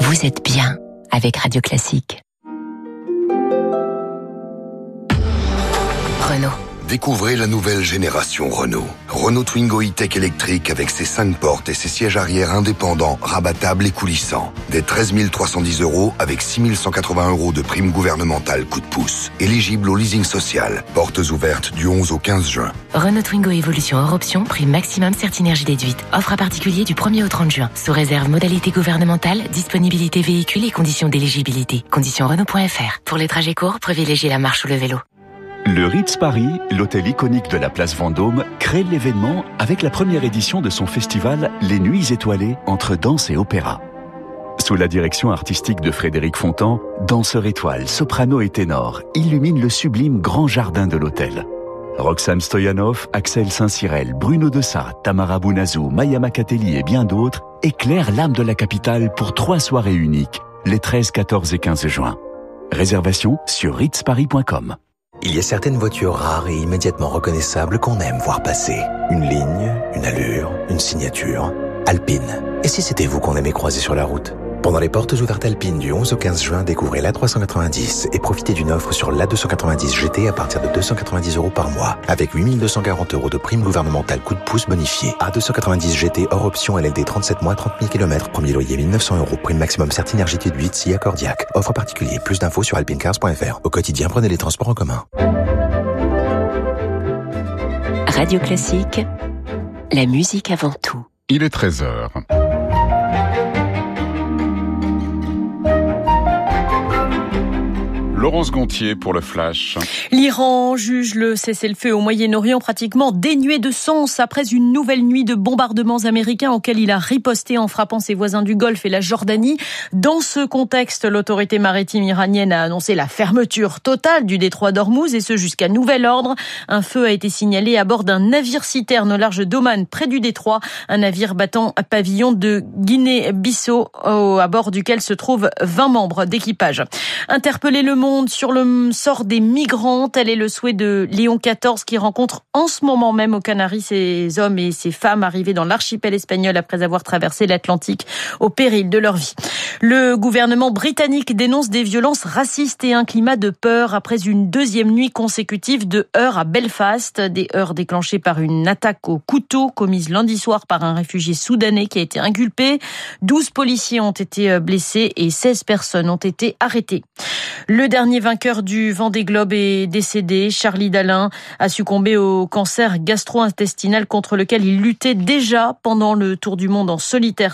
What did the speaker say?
vous êtes bien avec Radio Classique. Renault. Découvrez la nouvelle génération Renault. Renault Twingo E-Tech électrique avec ses 5 portes et ses sièges arrière indépendants, rabattables et coulissants. Dès 13 310 € avec 6 180 € de prime gouvernementale coup de pouce. Éligible au leasing social. Portes ouvertes du 11 au 15 juin. Renault Twingo Evolution hors option, prime maximum Certinergie déduite. Offre à particulier du 1er au 30 juin. Sous réserve modalité gouvernementale, disponibilité véhicule et conditions d'éligibilité. Conditions Renault.fr. Pour les trajets courts, privilégiez la marche ou le vélo. Le Ritz Paris, l'hôtel iconique de la place Vendôme, crée l'événement avec la première édition de son festival Les Nuits étoilées entre danse et opéra. Sous la direction artistique de Frédéric Fontan, danseurs étoiles, soprano et ténor illuminent le sublime grand jardin de l'hôtel. Roxane Stoyanov, Axel Saint-Cyrel, Bruno Dessat, Tamara Bounazou, Maya Makateli et bien d'autres éclairent l'âme de la capitale pour 3 soirées uniques, les 13, 14 et 15 juin. Réservation sur ritzparis.com. Il y a certaines voitures rares et immédiatement reconnaissables qu'on aime voir passer. Une ligne, une allure, une signature. Alpine. Et si c'était vous qu'on aimait croiser sur la route ? Pendant les portes ouvertes Alpine du 11 au 15 juin, découvrez l'A390 et profitez d'une offre sur l'A290 GT à partir de 290 € par mois, avec 8 240 € de prime gouvernementale coup de pouce bonifié. A290 GT hors option LLD 37 mois, 30 000 km, premier loyer 1 900 €, prime maximum Certinergie déduite, si accordiaque. Offre particulier, plus d'infos sur alpinecars.fr. Au quotidien, prenez les transports en commun. Radio Classique, la musique avant tout. Il est 13h. Laurence Gontier pour le Flash. L'Iran juge le cessez-le-feu au Moyen-Orient pratiquement dénué de sens après une nouvelle nuit de bombardements américains auxquels il a riposté en frappant ses voisins du Golfe et la Jordanie. Dans ce contexte, l'autorité maritime iranienne a annoncé la fermeture totale du détroit d'Ormuz et ce jusqu'à nouvel ordre. Un feu a été signalé à bord d'un navire-citerne au large d'Oman près du détroit, un navire battant pavillon de Guinée-Bissau à bord duquel se trouvent 20 membres d'équipage. Interpeller le monde sur le sort des migrants, tel est le souhait de Léon XIV qui rencontre en ce moment même aux Canaries ces hommes et ces femmes arrivés dans l'archipel espagnol après avoir traversé l'Atlantique au péril de leur vie. Le gouvernement britannique dénonce des violences racistes et un climat de peur après une deuxième nuit consécutive de heurts à Belfast, des heurts déclenchés par une attaque au couteau commise lundi soir par un réfugié soudanais qui a été inculpé. 12 policiers ont été blessés et 16 personnes ont été arrêtées. Le dernier vainqueur du Vendée Globe est décédé. Charlie Dalin a succombé au cancer gastro-intestinal contre lequel il luttait déjà pendant le Tour du Monde en solitaire